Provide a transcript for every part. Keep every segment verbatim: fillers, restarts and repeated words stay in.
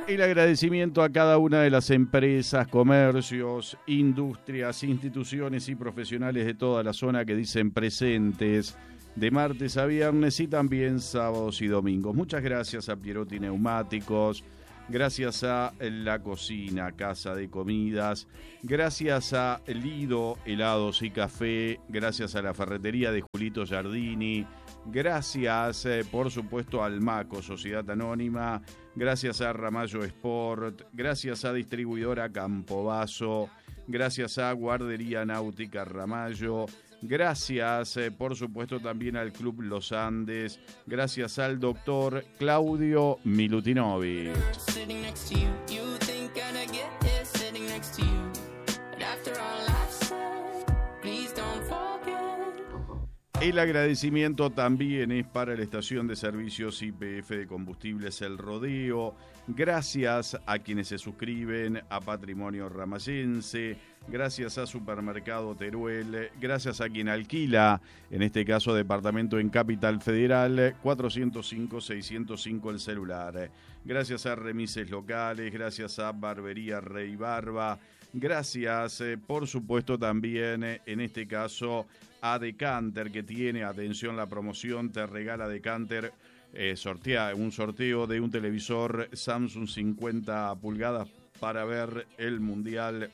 El agradecimiento a cada una de las empresas, comercios, industrias, instituciones y profesionales de toda la zona que dicen presentes de martes a viernes y también sábados y domingos. Muchas gracias a Pierotti Neumáticos, gracias a La Cocina, Casa de Comidas, gracias a Lido Helados y Café, gracias a la ferretería de Julito Giardini, gracias eh, por supuesto al Maco, Sociedad Anónima, gracias a Ramallo Sport, gracias a Distribuidora Campobasso, gracias a Guardería Náutica Ramallo, gracias eh, por supuesto también al Club Los Andes, gracias al doctor Claudio Milutinovich. El agradecimiento también es para la estación de servicios Y P F de Combustibles El Rodeo. Gracias a quienes se suscriben a Patrimonio Ramayense. Gracias a Supermercado Teruel. Gracias a quien alquila, en este caso departamento en Capital Federal, cuatrocientos cinco, seiscientos cinco el celular. Gracias a Remises Locales. Gracias a Barbería Rey Barba. Gracias, eh, por supuesto, también, eh, en este caso, a Decanter, que tiene, atención, la promoción, te regala Decanter, eh, sortea un sorteo de un televisor Samsung cincuenta pulgadas para ver el Mundial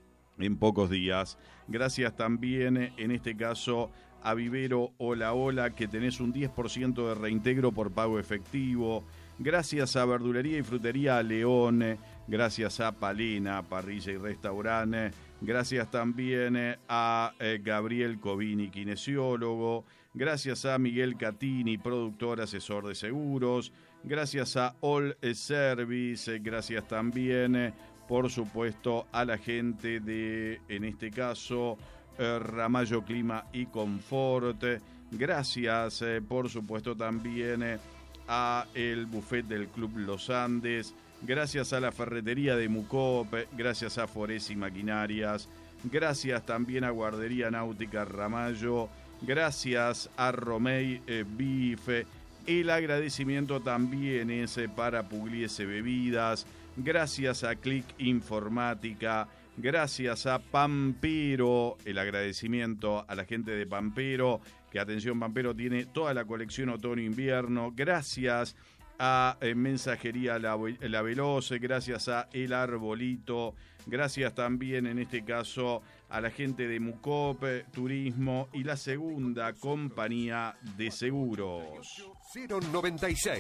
en pocos días. Gracias también, eh, en este caso, a Vivero Hola Hola, que tenés un diez por ciento de reintegro por pago efectivo. Gracias a Verdulería y Frutería León. Gracias a Palena, Parrilla y Restaurante. Gracias también a eh, Gabriel Covini, kinesiólogo. Gracias a Miguel Catini, productor, asesor de seguros. Gracias a All Service. Gracias también, por supuesto, a la gente de, en este caso, eh, Ramallo Clima y Confort. Gracias, eh, por supuesto, también eh, a el buffet del Club Los Andes. Gracias a la ferretería de Mucop, gracias a Forés y Maquinarias, gracias también a Guardería Náutica Ramallo, gracias a Romey eh, Bife, el agradecimiento también es eh, para Pugliese Bebidas, gracias a Click Informática, gracias a Pampero, el agradecimiento a la gente de Pampero, que atención, Pampero tiene toda la colección otoño-invierno, gracias a eh, Mensajería La, La Veloz, gracias a El Arbolito, gracias también en este caso a la gente de Mucop, Turismo y la Segunda Compañía de Seguros. cero noventa y seis.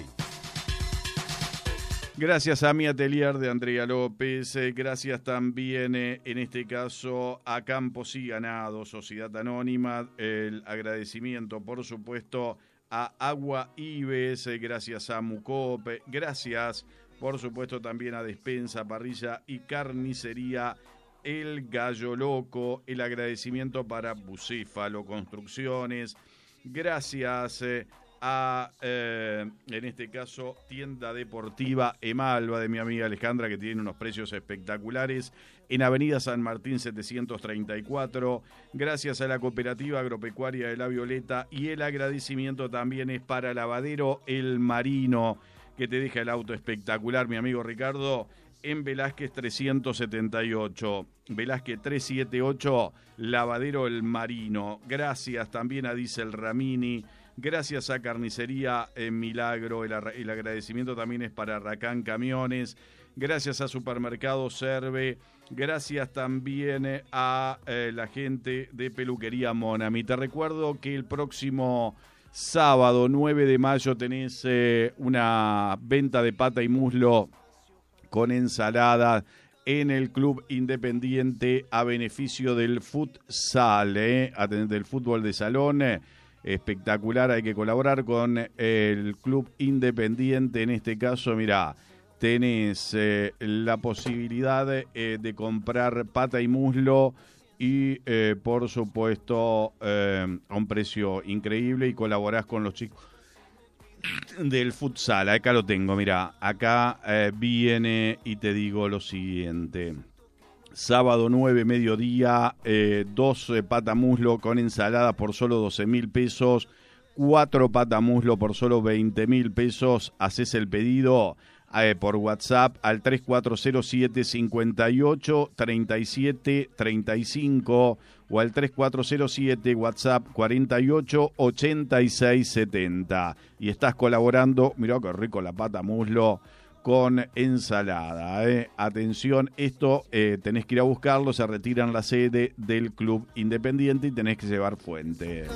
Gracias a Mi Atelier de Andrea López, eh, gracias también eh, en este caso a Campos y Ganado, Sociedad Anónima, el agradecimiento por supuesto a Agua Ives, eh, gracias a Mucop, gracias por supuesto también a Despensa, Parrilla y Carnicería El Gallo Loco, el agradecimiento para Bucéfalo Construcciones, gracias eh, a, eh, en este caso, Tienda Deportiva Emalva de mi amiga Alejandra, que tiene unos precios espectaculares, en Avenida San Martín setecientos treinta y cuatro, gracias a la Cooperativa Agropecuaria de La Violeta, y el agradecimiento también es para Lavadero El Marino, que te deja el auto espectacular, mi amigo Ricardo, en Velázquez trescientos setenta y ocho, Velázquez trescientos setenta y ocho, Lavadero El Marino. Gracias también a Diesel Ramini, gracias a Carnicería en Milagro, el, el agradecimiento también es para Racán Camiones, gracias a Supermercado Serve, gracias también a eh, la gente de Peluquería Monami. Te recuerdo que el próximo sábado nueve de mayo tenés eh, una venta de pata y muslo con ensalada en el Club Independiente a beneficio del futsal, eh, del fútbol de salón. Eh, espectacular, hay que colaborar con el Club Independiente. En este caso, mirá, tenés eh, la posibilidad eh, de comprar pata y muslo y, eh, por supuesto, eh, a un precio increíble, y colaborás con los chicos del futsal. Acá lo tengo, mirá, acá eh, viene y te digo lo siguiente. Sábado nueve, mediodía, eh, dos eh, patamuslo con ensalada por solo doce mil pesos, cuatro patamuslo por solo veinte mil pesos. Haces el pedido eh, por WhatsApp al tres cuatro cero siete, cincuenta y ocho, treinta y siete, treinta y cinco o al tres cuatro cero siete WhatsApp cuarenta y ocho, ochenta y seis, setenta. Y estás colaborando, mirá qué rico la pata muslo, con ensalada. Eh. Atención, esto eh, tenés que ir a buscarlo, se retira en la sede del Club Independiente y tenés que llevar fuente.